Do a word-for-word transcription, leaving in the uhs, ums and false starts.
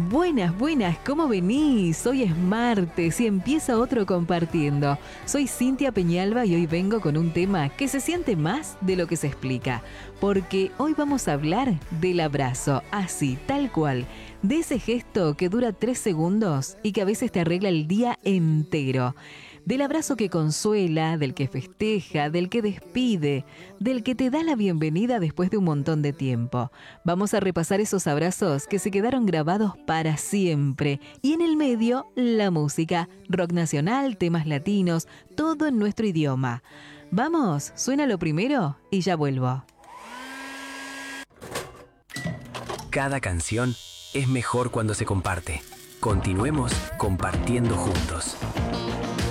Buenas, buenas, ¿cómo venís? Hoy es martes y empieza otro compartiendo. Soy Cintia Peñalba y hoy vengo con un tema que se siente más de lo que se explica. Porque hoy vamos a hablar del abrazo, así, tal cual. De ese gesto que dura tres segundos y que a veces te arregla el día entero. Del abrazo que consuela, del que festeja, del que despide, del que te da la bienvenida después de un montón de tiempo. Vamos a repasar esos abrazos que se quedaron grabados para siempre. Y en el medio, la música, rock nacional, temas latinos, todo en nuestro idioma. Vamos, suena lo primero y ya vuelvo. Cada canción es mejor cuando se comparte. Continuemos compartiendo juntos.